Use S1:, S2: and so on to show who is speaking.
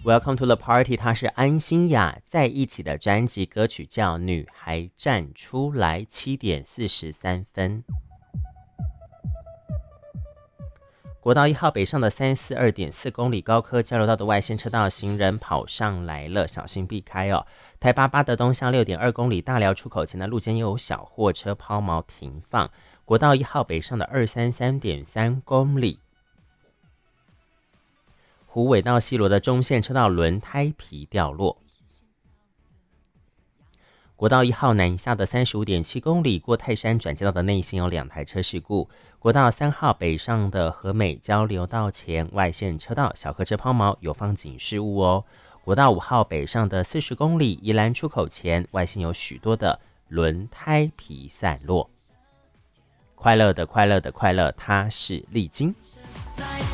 S1: Welcome to the Party， 它是安心亚在一起的专辑歌曲，叫《女孩站出来》，7点43分。国道1号北上的342.4公里高科交流道的外线车道，行人跑上来了，小心避开哦。台88的东向6.2公里大寮出口前的路肩又有小货车抛锚停放。国道1号北上的233.3公里，虎尾到西螺的中线车道轮胎皮掉落。国道1号南下的35.7公里，过泰山转接道的内线有2台车事故。国道3号北上的和美交流道前外线车道小客车抛锚，有放警示物哦。国道5号北上的40公里，宜兰出口前外线有许多的轮胎皮散落。快乐的快乐的快乐，它是丽晶。